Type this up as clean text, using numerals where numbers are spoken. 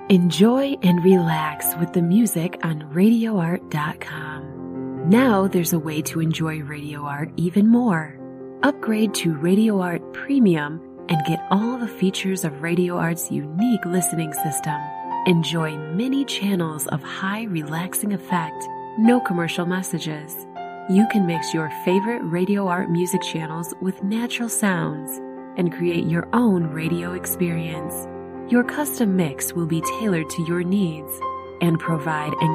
Enjoy and relax with the music on RadioArt.com. Now there's a way to enjoy Radio Art even more. Upgrade to Radio Art Premium and get all the features of Radio Art's unique listening system. Enjoy many channels of high relaxing effect, no commercial messages. You can mix your favorite Radio Art music channels with natural sounds and create your own radio experience. Your custom mix will be tailored to your needs and provide